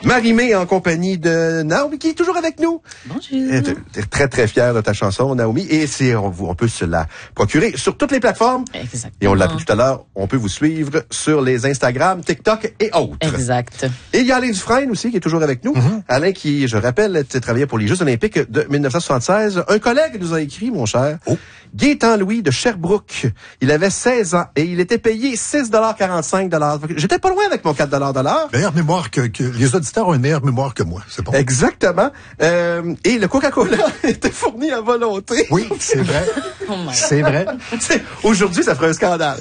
Marie-Mé en compagnie de Naomi qui est toujours avec nous. Bonjour. T'es très, très fière de ta chanson, Naomi. Et on peut se la procurer sur toutes les plateformes. Exactement. Et on l'a appris tout à l'heure, on peut vous suivre sur les Instagram, TikTok et autres. Exact. Et il y a Alain Dufresne aussi qui est toujours avec nous. Mm-hmm. Alain qui, je rappelle, travaillait pour les Jeux olympiques de 1976. Un collègue nous a écrit, mon cher, Gaétan Louis de Sherbrooke. Il avait 16 ans et il était payé 6,45 $. J'étais pas loin avec mon 4 $. Meilleure mémoire que les auditeurs ont une meilleure mémoire que moi, c'est bon. Exactement. Et le Coca-Cola était fourni à volonté. Oui, c'est vrai. C'est vrai. Aujourd'hui, ça ferait un scandale.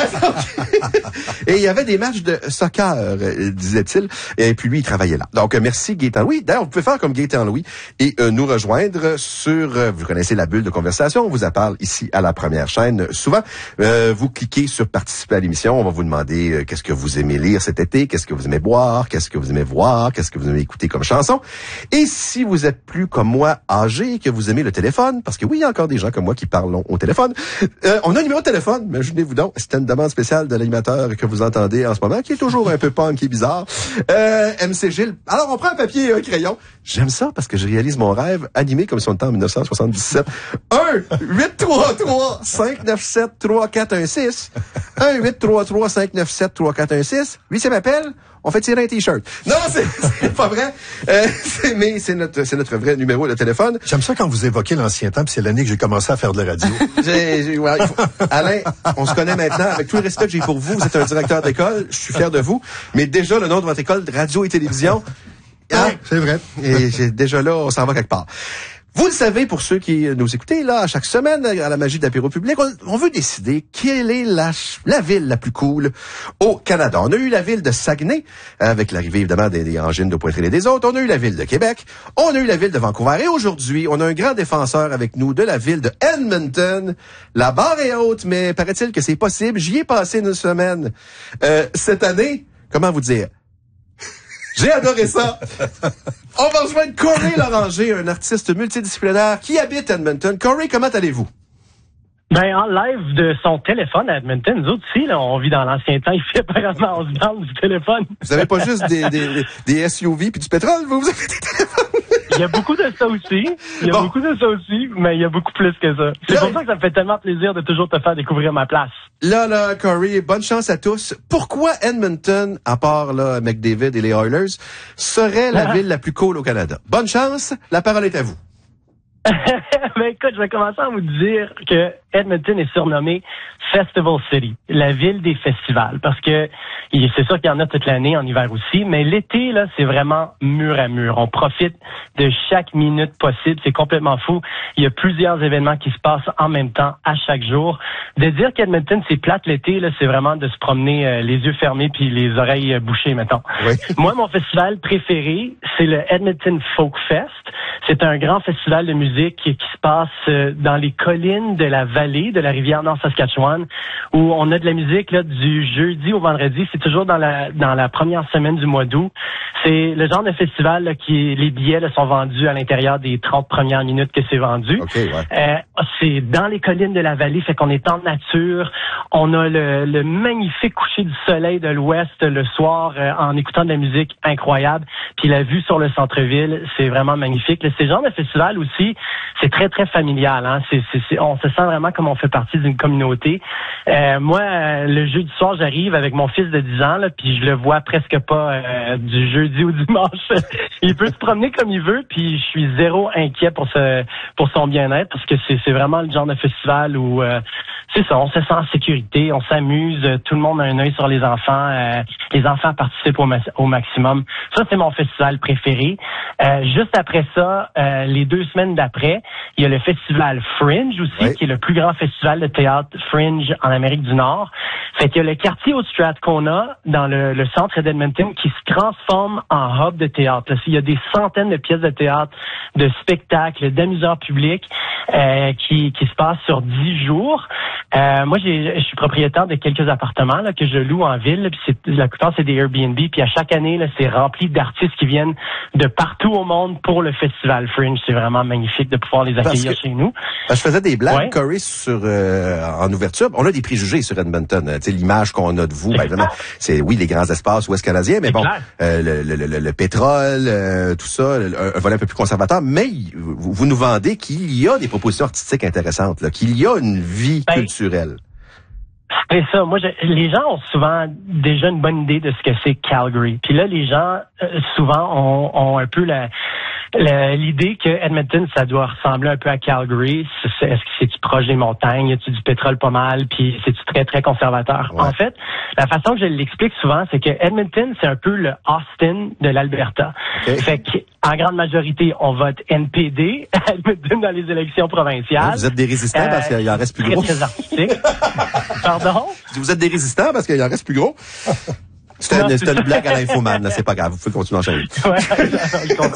Et il y avait des matchs de soccer, disait-il. Et puis lui, il travaillait là. Donc, merci Gaétan Louis. D'ailleurs, vous pouvez faire comme Gaétan Louis et nous rejoindre sur, vous connaissez la bulle de conversation, on vous en parle ici à la première chaîne. Souvent, vous cliquez sur participer à l'émission, on va vous demander qu'est-ce que vous aimez lire cet été, qu'est-ce que vous aimez boire, qu'est-ce que vous aimez voir, qu'est-ce que vous aimez écouter comme chanson. Et si vous êtes plus comme moi âgé, que vous aimez le téléphone, parce que oui, il y a encore des gens comme moi qui parlent au téléphone, on a un numéro de téléphone, imaginez-vous donc, c'était une demande spéciale de l'animateur que vous entendez en ce moment, qui est toujours un peu punk et bizarre, MC Gilles. Alors, on prend un papier et un crayon. J'aime ça parce que je réalise mon rêve animé comme si on était en 1977. 1-833-597-3416. 1-833-597-3416. Lui, ça m'appelle. On fait tirer un T-shirt. Non, c'est pas vrai. Mais c'est notre vrai numéro de téléphone. J'aime ça quand vous évoquez l'ancien temps, puis c'est l'année que j'ai commencé à faire de la radio. Alain, on se connaît maintenant. Avec tout le respect que j'ai pour vous, vous êtes un directeur d'école. Je suis fier de vous. Mais déjà, le nom de votre école, radio et télévision. Ah, c'est vrai. Et déjà là, on s'en va quelque part. Vous le savez, pour ceux qui nous écoutez, là, chaque semaine, à la magie d'apéro public, on veut décider quelle est la ville la plus cool au Canada. On a eu la ville de Saguenay, avec l'arrivée, évidemment, des engines de Pointe et des autres. On a eu la ville de Québec. On a eu la ville de Vancouver. Et aujourd'hui, on a un grand défenseur avec nous de la ville de Edmonton. La barre est haute, mais paraît-il que c'est possible. J'y ai passé une semaine cette année. Comment vous dire? J'ai adoré ça. On va rejoindre Corey Loranger, un artiste multidisciplinaire qui habite Edmonton. Corey, comment allez-vous? Ben, en live de son téléphone à Edmonton, nous autres aussi, là, on vit dans l'ancien temps, il fait apparemment 11 bandes du téléphone. Vous avez pas juste des SUV puis du pétrole, vous avez des téléphones? Il y a beaucoup de ça aussi. Mais il y a beaucoup plus que ça. C'est pour ça que ça me fait tellement plaisir de toujours te faire découvrir ma place. Là, Corey, bonne chance à tous. Pourquoi Edmonton, à part là McDavid et les Oilers, serait la ville la plus cool au Canada? Bonne chance, la parole est à vous. Ben écoute, je vais commencer à vous dire que Edmonton est surnommé Festival City, la ville des festivals, parce que c'est sûr qu'il y en a toute l'année, en hiver aussi, mais l'été, là, c'est vraiment mur à mur. On profite de chaque minute possible, c'est complètement fou. Il y a plusieurs événements qui se passent en même temps, à chaque jour. De dire qu'Edmonton, c'est plate l'été, là, c'est vraiment de se promener les yeux fermés puis les oreilles bouchées, mettons. Oui. Moi, mon festival préféré, c'est le Edmonton Folk Fest. C'est un grand festival de musique qui se passe dans les collines de la vallée de la rivière Nord-Saskatchewan, où on a de la musique là du jeudi au vendredi. C'est toujours dans la première semaine du mois d'août. C'est le genre de festival là, les billets là, sont vendus à l'intérieur des 30 premières minutes que c'est vendu. Okay, ouais. C'est dans les collines de la vallée, fait qu'on est en nature. On a le magnifique coucher du soleil de l'ouest le soir en écoutant de la musique incroyable. Puis la vue sur le centre-ville, c'est vraiment magnifique. C'est le genre de festival aussi, c'est très, très familial. Hein? On se sent vraiment comme on fait partie d'une communauté. Moi, le jeudi soir, j'arrive avec mon fils de 10 ans, là, puis je le vois presque pas du jeudi au dimanche. Il peut se promener comme il veut, puis je suis zéro inquiet pour son bien-être, parce que c'est vraiment le genre de festival où c'est ça, on se sent en sécurité, on s'amuse, tout le monde a un œil sur les enfants. Les enfants participent au maximum. Ça, c'est mon festival préféré. Juste après ça, les 2 semaines d'après, il y a le festival Fringe aussi, qui est le plus grand festival de théâtre Fringe en Amérique du Nord. Fait qu'il y a le quartier au Strathcona, dans le centre d'Edmonton, qui se transforme en hub de théâtre. Là, il y a des centaines de pièces de théâtre, de spectacles, d'amuseurs publics. qui se passe sur 10 jours. Moi, je suis propriétaire de quelques appartements là, que je loue en ville. Puis la plupart, c'est des Airbnb. Puis à chaque année, là, c'est rempli d'artistes qui viennent de partout au monde pour le Festival Fringe. C'est vraiment magnifique de pouvoir les accueillir chez nous. Je faisais des blagues, Corey, en ouverture. On a des préjugés sur Edmonton. Tu sais, l'image qu'on a de vous, évidemment, c'est oui les grands espaces ouest canadiens, mais bon, le pétrole, tout ça, un volet un peu plus conservateur. Mais vous nous vendez qu'il y a des propositions artistiques intéressantes, là, qu'il y a une vie culturelle. C'est ça. Moi, les gens ont souvent déjà une bonne idée de ce que c'est Calgary. Puis là, les gens souvent ont un peu l'idée que Edmonton, ça doit ressembler un peu à Calgary. Est-ce que c'est-tu proche des montagnes? Y a-tu du pétrole pas mal? Puis c'est-tu très, très conservateur? Ouais. En fait, la façon que je l'explique souvent, c'est que Edmonton, c'est un peu le Austin de l'Alberta. Okay. Fait qu'en grande majorité, on vote NPD à Edmonton dans les élections provinciales. Vous êtes des résistants parce qu'il en reste plus gros. Très artistique. Pardon? Vous êtes des résistants parce qu'il en reste plus gros? C'était une blague à l'infoman, là, c'est pas grave, vous pouvez continuer à enchaîner. Ouais, je comprends.